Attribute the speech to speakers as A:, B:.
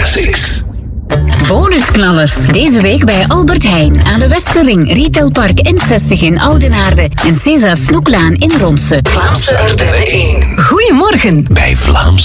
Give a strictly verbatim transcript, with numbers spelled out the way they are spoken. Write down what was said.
A: Classics.
B: Bonusknallers. Deze week bij Albert Heijn aan de Westerring, Retailpark N zestig in Oudenaarde en César Snoeklaan in Ronse.
A: Vlaamse Ardennen één.
B: Goedemorgen.
A: Bij Vlaamse